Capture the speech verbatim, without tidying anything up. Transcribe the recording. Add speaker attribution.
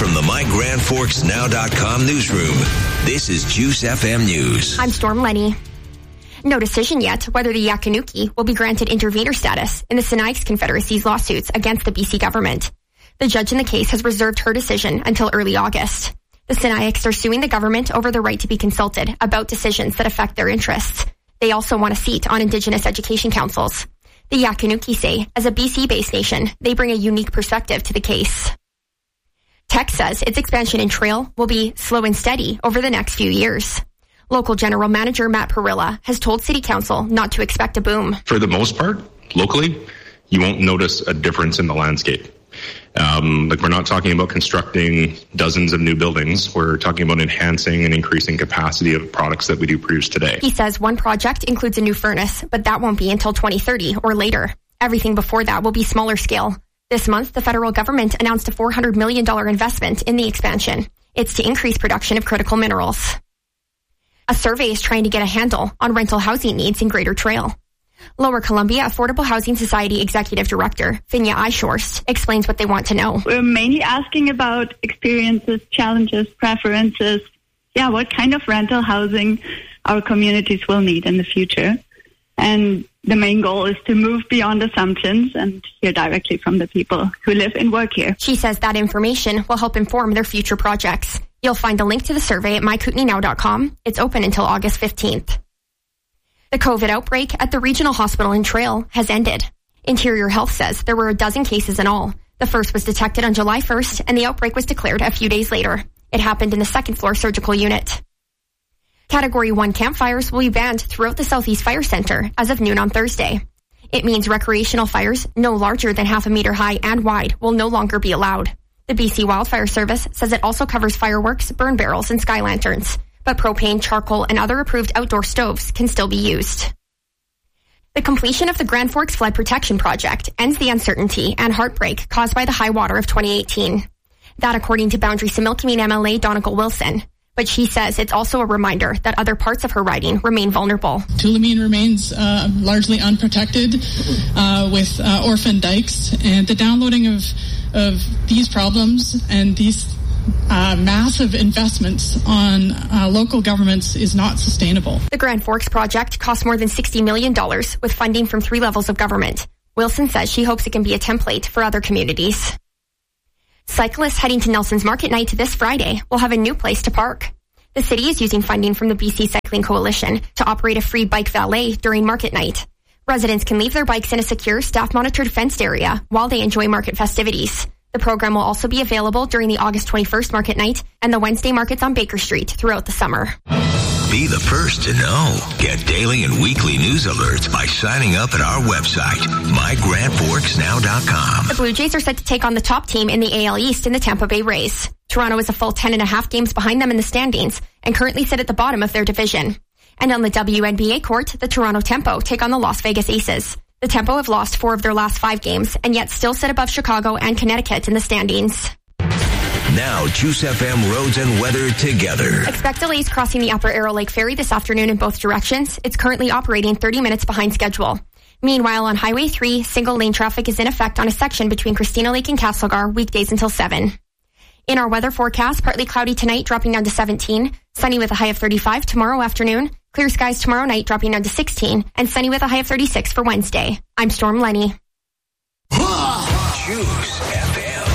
Speaker 1: From the My Grand Forks Now dot com newsroom, this is Juice F M News.
Speaker 2: I'm Storm Lenny. No decision yet whether the Yakanuki will be granted intervenor status in the Sinaiaks Confederacy's lawsuits against the B C government. The judge in the case has reserved her decision until early August. The Sinaiaks are suing the government over the right to be consulted about decisions that affect their interests. They also want a seat on Indigenous education councils. The Yakanuki say, as a B C-based nation, they bring a unique perspective to the case. Teck says its expansion in trail will be slow and steady over the next few years. Local General Manager Matt Perilla has told City Council not to expect a boom.
Speaker 3: For the most part, locally, you won't notice a difference in the landscape. Um, like we're not talking about constructing dozens of new buildings. We're talking about enhancing and increasing capacity of products that we do produce today.
Speaker 2: He says one project includes a new furnace, but that won't be until twenty thirty or later. Everything before that will be smaller scale. This month, the federal government announced a four hundred million dollars investment in the expansion. It's to increase production of critical minerals. A survey is trying to get a handle on rental housing needs in Greater Trail. Lower Columbia Affordable Housing Society Executive Director Finya Eichhorst explains what they want to know.
Speaker 4: We're mainly asking about experiences, challenges, preferences, yeah, what kind of rental housing our communities will need in the future. And the main goal is to move beyond assumptions and hear directly from the people who live and work here.
Speaker 2: She says that information will help inform their future projects. You'll find a link to the survey at my kootenai now dot com. It's open until August fifteenth. The COVID outbreak at the regional hospital in Trail has ended. Interior Health says there were a dozen cases in all. The first was detected on July first, and the outbreak was declared a few days later. It happened in the second floor surgical unit. Category one campfires will be banned throughout the Southeast Fire Center as of noon on Thursday. It means recreational fires no larger than half a meter high and wide will no longer be allowed. The B C Wildfire Service says it also covers fireworks, burn barrels, and sky lanterns, but propane, charcoal, and other approved outdoor stoves can still be used. The completion of the Grand Forks Flood Protection Project ends the uncertainty and heartbreak caused by the high water of twenty eighteen. That according to Boundary Similkameen M L A Donegal Wilson. But she says it's also a reminder that other parts of her riding remain vulnerable.
Speaker 5: Tulameen remains uh, largely unprotected uh, with uh, orphan dikes, and the downloading of of these problems and these uh, massive investments on uh, local governments is not sustainable.
Speaker 2: The Grand Forks project cost more than sixty million dollars with funding from three levels of government. Wilson says she hopes it can be a template for other communities. Cyclists heading to Nelson's Market Night this Friday will have a new place to park. The city is using funding from the B C Cycling Coalition to operate a free bike valet during Market Night. Residents can leave their bikes in a secure, staff-monitored fenced area while they enjoy market festivities. The program will also be available during the August twenty-first Market Night and the Wednesday markets on Baker Street throughout the summer.
Speaker 1: Be the first to know. Get daily and weekly news alerts by signing up at our website, my grand forks now dot com.
Speaker 2: The Blue Jays are set to take on the top team in the A L East in the Tampa Bay Rays. Toronto is a full ten and a half games behind them in the standings and currently sit at the bottom of their division. And on the W N B A court, the Toronto Tempo take on the Las Vegas Aces. The Tempo have lost four of their last five games and yet still sit above Chicago and Connecticut in the standings.
Speaker 1: Now, Juice F M roads and weather together.
Speaker 2: Expect delays crossing the Upper Arrow Lake Ferry this afternoon in both directions. It's currently operating thirty minutes behind schedule. Meanwhile, on Highway three, single lane traffic is in effect on a section between Christina Lake and Castlegar weekdays until seven. In our weather forecast, partly cloudy tonight, dropping down to seventeen. Sunny with a high of thirty-five tomorrow afternoon. Clear skies tomorrow night, dropping down to sixteen. And sunny with a high of thirty-six for Wednesday. I'm Storm Lenny.
Speaker 1: Juice.